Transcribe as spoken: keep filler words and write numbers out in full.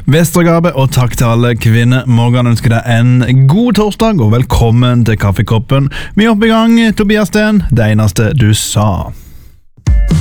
Vestergabe, og takk til alle kvinner. Morgan ønsker deg en god torsdag, og velkommen til Kaffekoppen. Vi er oppe i gang, Tobias Sten, det eneste du sa.